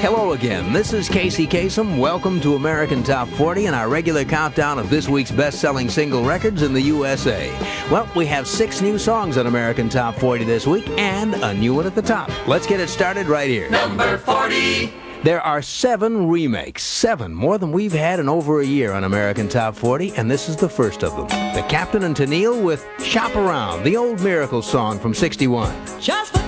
Hello again. This is Casey Kasem. Welcome to American Top 40 and our regular countdown of this week's best-selling single records in the USA. Well, we have 6 new songs on American Top 40 this week and a new one at the top. Let's get it started right here. Number 40. There are 7 remakes. 7, more than we've had in over a year on American Top 40, and this is the first of them. The Captain and Tennille with Shop Around, the old Miracle song from '61. Just